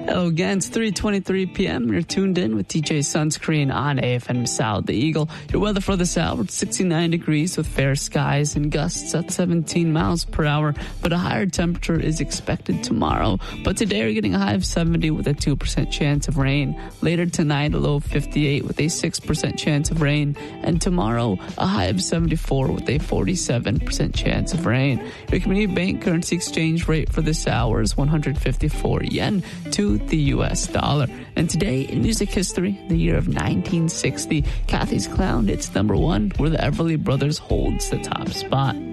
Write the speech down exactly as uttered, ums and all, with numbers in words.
Hello again, it's three twenty-three p.m. You're tuned in with D J Sunscreen on A F M South the Eagle. Your weather for this hour, sixty-nine degrees with fair skies and gusts at seventeen miles per hour, but a higher temperature is expected tomorrow. But today we're getting a high of seventy with a two percent chance of rain. Later tonight, a low of fifty-eight with a six percent chance of rain. And tomorrow, a high of seventy-four with a forty-seven percent chance of rain. Your community bank currency exchange rate for this hour is one hundred fifty-four yen to the U S dollar. And today in music history, the year of nineteen sixty, Kathy's Clown hits number one, where the Everly Brothers holds the top spot.